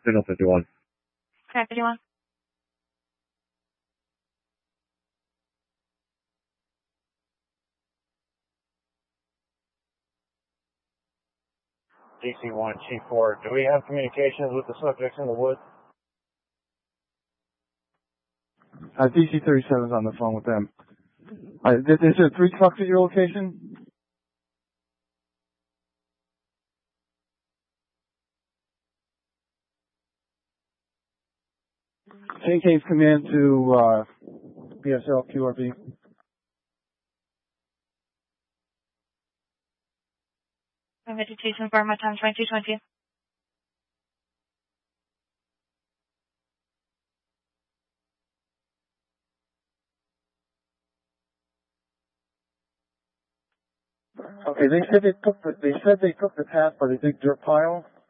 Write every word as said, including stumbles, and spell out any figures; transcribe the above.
Signal fifty-one. Okay, fifty-one. D C one, Chief four, do we have communications with the subjects in the woods? Uh, D C thirty-seven is on the phone with them. Uh, is there three trucks at your location? Chain case command to uh, B S L Q R B. Vegetation Burma time twenty twenty. Okay, they said they took the they said they took the path by the big dirt pile.